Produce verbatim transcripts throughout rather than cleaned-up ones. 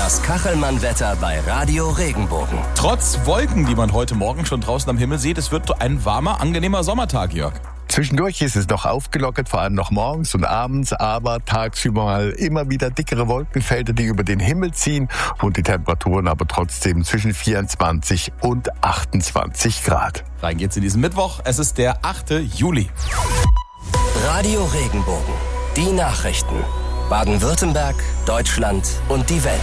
Das Kachelmann-Wetter bei Radio Regenbogen. Trotz Wolken, die man heute Morgen schon draußen am Himmel sieht, es wird ein warmer, angenehmer Sommertag, Jörg. Zwischendurch ist es noch aufgelockert, vor allem noch morgens und abends, aber tagsüber mal immer wieder dickere Wolkenfelder, die über den Himmel ziehen und die Temperaturen aber trotzdem zwischen vierundzwanzig und achtundzwanzig Grad. Rein geht's in diesen Mittwoch, es ist der achte Juli. Radio Regenbogen, die Nachrichten. Baden-Württemberg, Deutschland und die Welt.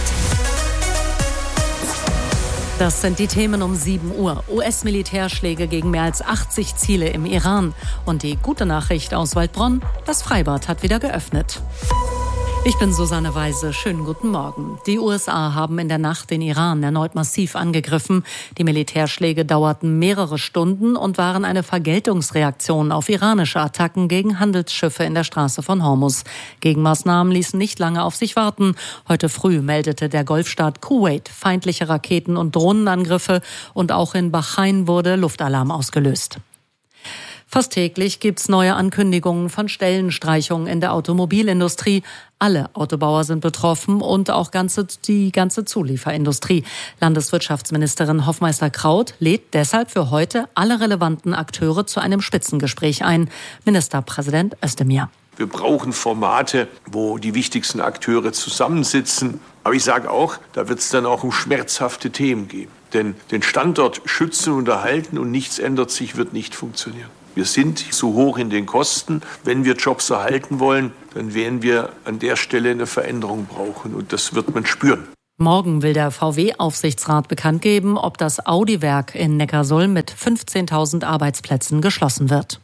Das sind die Themen um sieben Uhr. U S-Militärschläge gegen mehr als achtzig Ziele im Iran. Und die gute Nachricht aus Waldbronn, das Freibad hat wieder geöffnet. Ich bin Susanne Weise. Schönen guten Morgen. Die U S A haben in der Nacht den Iran erneut massiv angegriffen. Die Militärschläge dauerten mehrere Stunden und waren eine Vergeltungsreaktion auf iranische Attacken gegen Handelsschiffe in der Straße von Hormuz. Gegenmaßnahmen ließen nicht lange auf sich warten. Heute früh meldete der Golfstaat Kuwait feindliche Raketen- und Drohnenangriffe und auch in Bahrain wurde Luftalarm ausgelöst. Fast täglich gibt's neue Ankündigungen von Stellenstreichungen in der Automobilindustrie. Alle Autobauer sind betroffen und auch ganze, die ganze Zulieferindustrie. Landeswirtschaftsministerin Hoffmeister-Kraut lädt deshalb für heute alle relevanten Akteure zu einem Spitzengespräch ein. Ministerpräsident Özdemir. Wir brauchen Formate, wo die wichtigsten Akteure zusammensitzen. Aber ich sage auch, da wird es dann auch um schmerzhafte Themen gehen. Denn den Standort schützen und erhalten und nichts ändert sich, wird nicht funktionieren. Wir sind zu hoch in den Kosten. Wenn wir Jobs erhalten wollen, dann werden wir an der Stelle eine Veränderung brauchen. Und das wird man spüren. Morgen will der V W-Aufsichtsrat bekannt geben, ob das Audi-Werk in Neckarsulm mit fünfzehntausend Arbeitsplätzen geschlossen wird.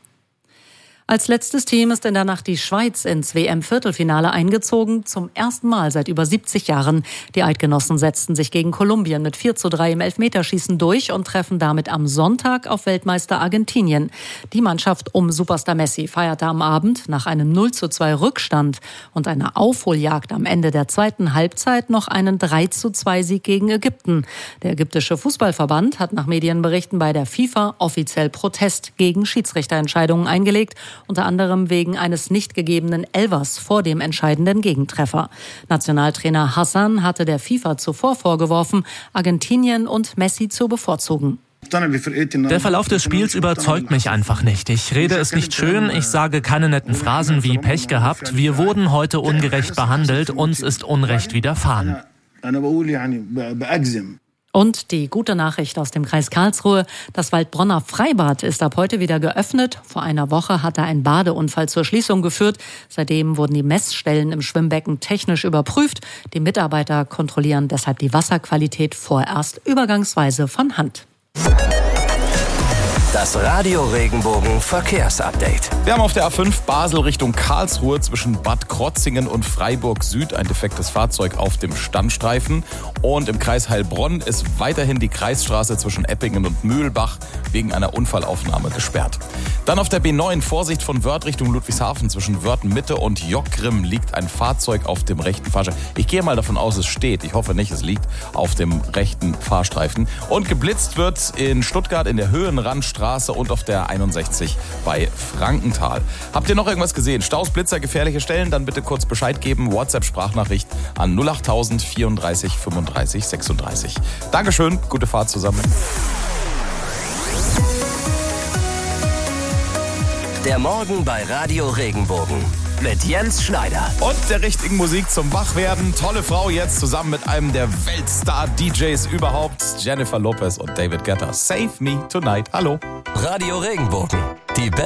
Als letztes Team ist in der Nacht die Schweiz ins W M-Viertelfinale eingezogen, zum ersten Mal seit über siebzig Jahren. Die Eidgenossen setzten sich gegen Kolumbien mit vier zu drei im Elfmeterschießen durch und treffen damit am Sonntag auf Weltmeister Argentinien. Die Mannschaft um Superstar Messi feierte am Abend nach einem null zu zwei Rückstand und einer Aufholjagd am Ende der zweiten Halbzeit noch einen drei zu zwei Sieg gegen Ägypten. Der ägyptische Fußballverband hat nach Medienberichten bei der FIFA offiziell Protest gegen Schiedsrichterentscheidungen eingelegt, unter anderem wegen eines nicht gegebenen Elfers vor dem entscheidenden Gegentreffer. Nationaltrainer Hassan hatte der FIFA zuvor vorgeworfen, Argentinien und Messi zu bevorzugen. Der Verlauf des Spiels überzeugt mich einfach nicht. Ich rede es nicht schön, ich sage keine netten Phrasen wie Pech gehabt. Wir wurden heute ungerecht behandelt, uns ist Unrecht widerfahren. Und die gute Nachricht aus dem Kreis Karlsruhe, das Waldbronner Freibad ist ab heute wieder geöffnet. Vor einer Woche hatte ein Badeunfall zur Schließung geführt. Seitdem wurden die Messstellen im Schwimmbecken technisch überprüft. Die Mitarbeiter kontrollieren deshalb die Wasserqualität vorerst übergangsweise von Hand. Das Radio Regenbogen Verkehrsupdate. Wir haben auf der A fünf Basel Richtung Karlsruhe zwischen Bad Krotzingen und Freiburg Süd ein defektes Fahrzeug auf dem Standstreifen. Und im Kreis Heilbronn ist weiterhin die Kreisstraße zwischen Eppingen und Mühlbach wegen einer Unfallaufnahme gesperrt. Dann auf der B neun Vorsicht von Wörth Richtung Ludwigshafen zwischen Wörth Mitte und Jockgrimm liegt ein Fahrzeug auf dem rechten Fahrstreifen. Ich gehe mal davon aus, es steht. Ich hoffe nicht, es liegt auf dem rechten Fahrstreifen. Und geblitzt wird in Stuttgart in der Höhenrandstraße und auf der einundsechzig bei Frankenthal. Habt ihr noch irgendwas gesehen? Staus, Blitzer, gefährliche Stellen? Dann bitte kurz Bescheid geben. WhatsApp-Sprachnachricht an null acht null null vierunddreißig fünfunddreißig sechsunddreißig. Dankeschön, gute Fahrt zusammen. Der Morgen bei Radio Regenbogen mit Jens Schneider. Und der richtigen Musik zum Wachwerden. Tolle Frau jetzt zusammen mit einem der Weltstar-D Js überhaupt, Jennifer Lopez und David Guetta. Save Me Tonight. Hallo. Radio Regenbogen, die